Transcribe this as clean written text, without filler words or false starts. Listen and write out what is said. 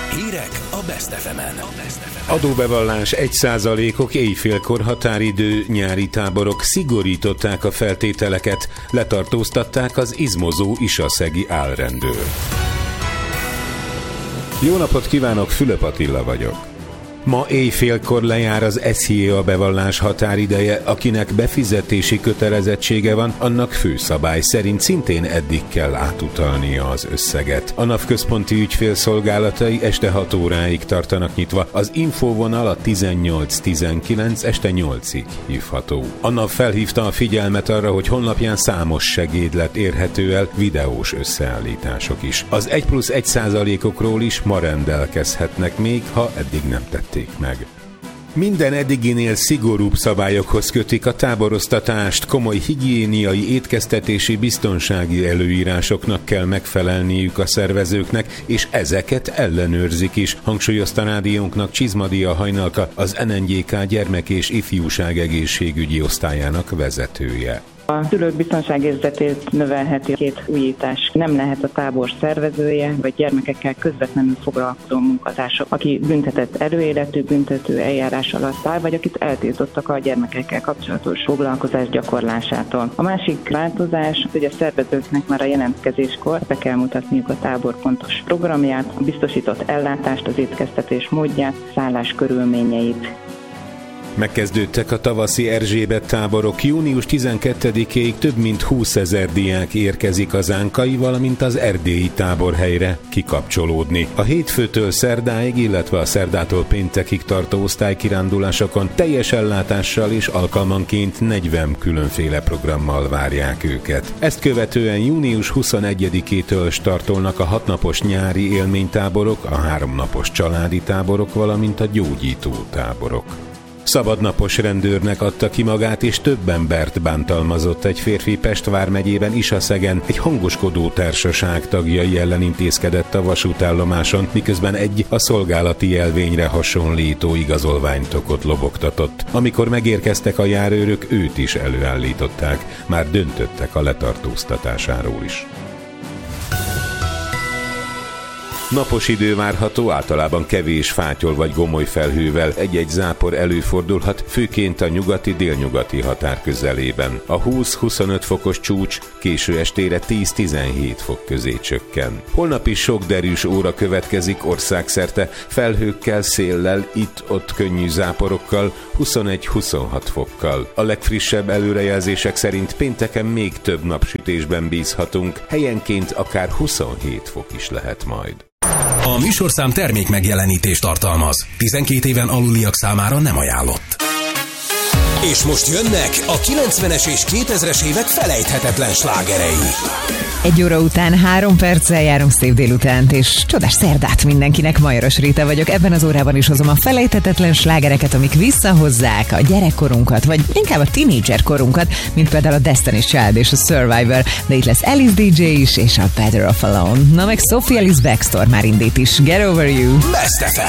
Hírek a Best FM-en. Adóbevallás 1%-ok, éjfélkor határidő, nyári táborok, szigorították a feltételeket, letartóztatták az izmozó isaszegi álrendőr. Jó napot kívánok, Fülöp Attila vagyok. Ma éjfélkor lejár az SZIA bevallás határideje, akinek befizetési kötelezettsége van, annak főszabály szerint szintén eddig kell átutalnia az összeget. A NAV központi ügyfélszolgálatai este 6 óráig tartanak nyitva, az infóvonal a 18-19 este 8-ig hívható. A NAV felhívta a figyelmet arra, hogy honlapján számos segédlet érhető el, videós összeállítások is. Az 1+1%-okról is ma rendelkezhetnek még, ha eddig nem tették meg. Minden eddiginél szigorúbb szabályokhoz kötik a táboroztatást, komoly higiéniai, étkeztetési, biztonsági előírásoknak kell megfelelniük a szervezőknek, és ezeket ellenőrzik is, hangsúlyozta rádiónknak Csizmadia Hajnalka, az NNGK gyermek- és ifjúság egészségügyi osztályának vezetője. A szülők biztonságérzetét növelheti két újítás. Nem lehet a tábor szervezője, vagy gyermekekkel közvetlenül foglalkozó munkatársa, aki büntetett előéletű büntető eljárás alatt áll, vagy akit eltiltottak a gyermekekkel kapcsolatos foglalkozás gyakorlásától. A másik változás, hogy a szervezőknek már a jelentkezéskor be kell mutatniuk a tábor pontos programját, a biztosított ellátást, az étkeztetés módját, szállás körülményeit. Megkezdődtek a tavaszi Erzsébet táborok. Június 12-ig több mint 20 000 diák érkezik az Ánkai, valamint az erdélyi táborhelyre kikapcsolódni. A hétfőtől szerdáig, illetve a szerdától péntekig tartó osztálykirándulásokon teljes ellátással és alkalmanként 40 különféle programmal várják őket. Ezt követően június 21-től startolnak a 6 napos nyári élménytáborok, a 3 napos családi táborok, valamint a gyógyító táborok. Szabadnapos rendőrnek adta ki magát, és több embert bántalmazott egy férfi Pest vármegyében, Isaszegen. Egy hangoskodó társaság tagjai ellen intézkedett a vasútállomáson, miközben egy a szolgálati jelvényre hasonlító igazolványtokot lobogtatott. Amikor megérkeztek a járőrök, őt is előállították. Már döntöttek a letartóztatásáról is. Napos idő várható, általában kevés fátyol vagy gomoly felhővel, egy-egy zápor előfordulhat, főként a nyugati-délnyugati határ közelében. A 20-25 fokos csúcs késő estére 10-17 fok közé csökken. Holnap is sok derűs óra következik országszerte, felhőkkel, széllel, itt-ott könnyű záporokkal, 21-26 fokkal. A legfrissebb előrejelzések szerint pénteken még több napsütésben bízhatunk, helyenként akár 27 fok is lehet majd. A műsorszám termék megjelenítést tartalmaz. 12 éven aluliak számára nem ajánlott. És most jönnek a 90-es és 2000-es évek felejthetetlen slágerei. 1 óra után 3 perccel járunk szép délutánt, és csodás szerdát mindenkinek. Majoros Réta vagyok. Ebben az órában is hozom a felejthetetlen slágereket, amik visszahozzák a gyerekkorunkat, vagy inkább a tínédzser korunkat, mint például a Destiny's Child és a Survivor. De itt lesz Alice DJ is, és a Better Off Alone. Na meg Sophie Ellis Bextor már indít is. Get Over You. Best FM.